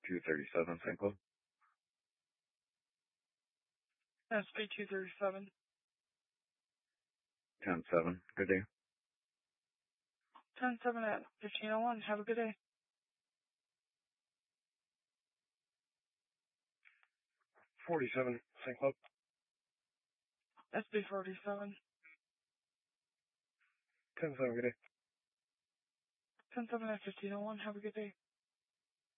237 St. Club. SB 237. 10-7. Good day. 10-7 at 1501. Have a good day. 47 St. Club. SB 47. 10-7. Good day. 10-7 at 1501. Have a good day.